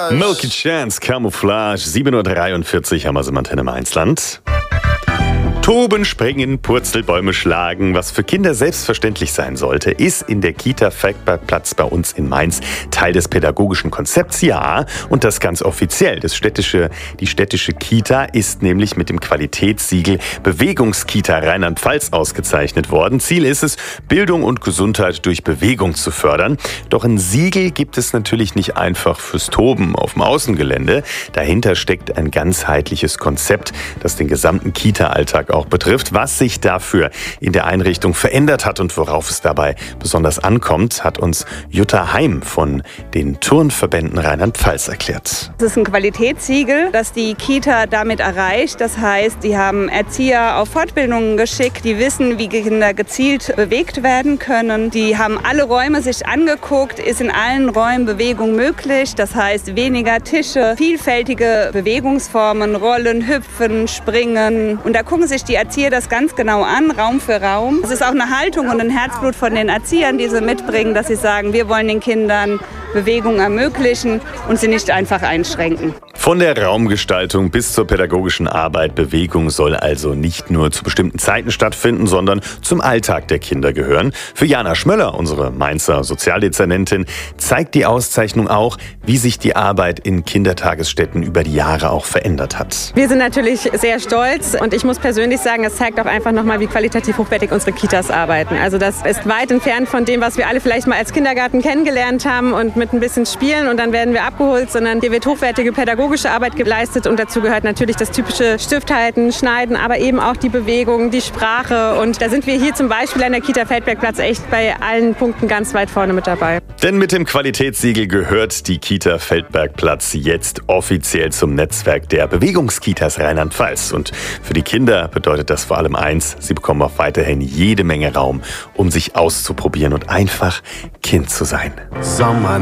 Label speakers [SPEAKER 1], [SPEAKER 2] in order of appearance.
[SPEAKER 1] Milky Chance, Camouflage, 7:43 Uhr haben wir sie im Antenne im Einsland. Toben, springen, Purzelbäume schlagen. Was für Kinder selbstverständlich sein sollte, ist in der Kita Feldbergplatz bei uns in Mainz Teil des pädagogischen Konzepts. Ja, und das ganz offiziell. Die städtische Kita ist nämlich mit dem Qualitätssiegel Bewegungskita Rheinland-Pfalz ausgezeichnet worden. Ziel ist es, Bildung und Gesundheit durch Bewegung zu fördern. Doch ein Siegel gibt es natürlich nicht einfach fürs Toben auf dem Außengelände. Dahinter steckt ein ganzheitliches Konzept, das den gesamten Kita-Alltag auch betrifft. Was sich dafür in der Einrichtung verändert hat und worauf es dabei besonders ankommt, hat uns Jutta Heim von den Turnverbänden Rheinland-Pfalz erklärt.
[SPEAKER 2] Das ist ein Qualitätssiegel, das die Kita damit erreicht. Das heißt, die haben Erzieher auf Fortbildungen geschickt, die wissen, wie Kinder gezielt bewegt werden können. Die haben alle Räume sich angeguckt, ist in allen Räumen Bewegung möglich. Das heißt, weniger Tische, vielfältige Bewegungsformen, Rollen, Hüpfen, Springen. Und da gucken sich die Erzieher das ganz genau an, Raum für Raum. Es ist auch eine Haltung und ein Herzblut von den Erziehern, die sie mitbringen, dass sie sagen, wir wollen den Kindern Bewegung ermöglichen und sie nicht einfach einschränken.
[SPEAKER 1] Von der Raumgestaltung bis zur pädagogischen Arbeit. Bewegung soll also nicht nur zu bestimmten Zeiten stattfinden, sondern zum Alltag der Kinder gehören. Für Jana Schmöller, unsere Mainzer Sozialdezernentin, zeigt die Auszeichnung auch, wie sich die Arbeit in Kindertagesstätten über die Jahre auch verändert hat.
[SPEAKER 3] Wir sind natürlich sehr stolz und ich muss persönlich sagen, es zeigt auch einfach nochmal, wie qualitativ hochwertig unsere Kitas arbeiten. Also das ist weit entfernt von dem, was wir alle vielleicht mal als Kindergarten kennengelernt haben und mit ein bisschen Spielen und dann werden wir abgeholt, sondern hier wird hochwertige pädagogische Arbeit geleistet und dazu gehört natürlich das typische Stifthalten, Schneiden, aber eben auch die Bewegung, die Sprache und da sind wir hier zum Beispiel an der Kita Feldbergplatz echt bei allen Punkten ganz weit vorne mit dabei.
[SPEAKER 1] Denn mit dem Qualitätssiegel gehört die Kita Feldbergplatz jetzt offiziell zum Netzwerk der Bewegungskitas Rheinland-Pfalz. Und für die Kinder bedeutet das vor allem eins: Sie bekommen auch weiterhin jede Menge Raum, um sich auszuprobieren und einfach Kind zu sein.